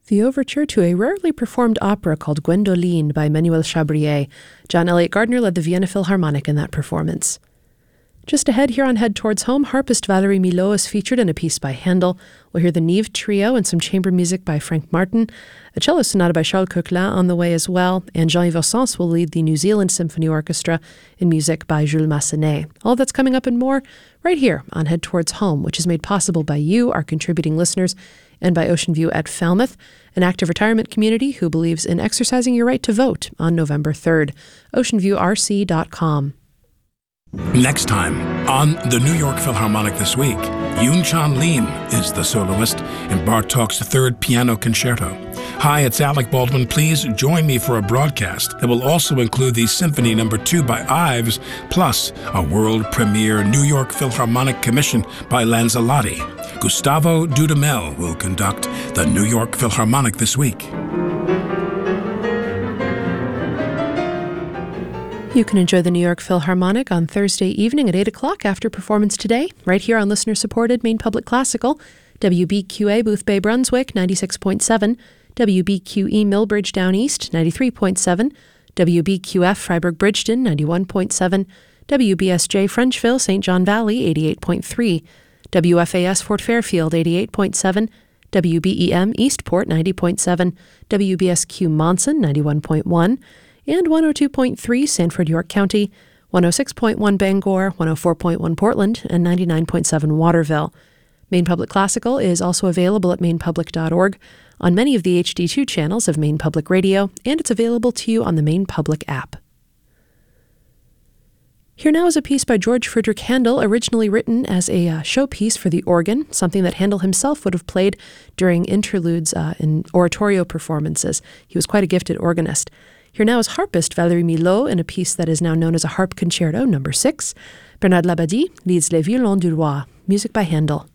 The overture to a rarely performed opera called Gwendoline by Manuel Chabrier. John Elliott Gardner led the Vienna Philharmonic in that performance. Just ahead here on Head Towards Home, harpist Valérie Milhaud is featured in a piece by Handel. We'll hear the Nive Trio and some chamber music by Frank Martin, a cello sonata by Charles Coquelin on the way as well, and Jean-Yves Ossens will lead the New Zealand Symphony Orchestra in music by Jules Massenet. All that's coming up and more right here on Head Towards Home, which is made possible by you, our contributing listeners, and by Ocean View at Falmouth, an active retirement community who believes in exercising your right to vote on November 3rd. OceanViewRC.com. Next time on the New York Philharmonic This Week, Yoon Chan Lim is the soloist in Bartók's Third Piano Concerto. Hi, it's Alec Baldwin. Please join me for a broadcast that will also include the Symphony No. 2 by Ives, plus a world premiere New York Philharmonic commission by Lanzalotti. Gustavo Dudamel will conduct the New York Philharmonic This Week. You can enjoy the New York Philharmonic on Thursday evening at 8 o'clock after performance today, right here on listener-supported Maine Public Classical, WBQA Boothbay Brunswick 96.7, WBQE Millbridge Down East 93.7, WBQF Freiburg Bridgeton 91.7, WBSJ Frenchville St. John Valley 88.3, WFAS Fort Fairfield 88.7, WBEM Eastport 90.7, WBSQ Monson 91.1, and 102.3 Sanford, York County, 106.1 Bangor, 104.1 Portland, and 99.7 Waterville. Maine Public Classical is also available at mainepublic.org, on many of the HD2 channels of Maine Public Radio, and it's available to you on the Maine Public app. Here now is a piece by George Friedrich Handel, originally written as a showpiece for the organ, something that Handel himself would have played during interludes in oratorio performances. He was quite a gifted organist. Here now is harpist Valérie Milhaud in a piece that is now known as a harp concerto, No. 6. Bernard Labadie leads Les Violons du Roi, music by Handel.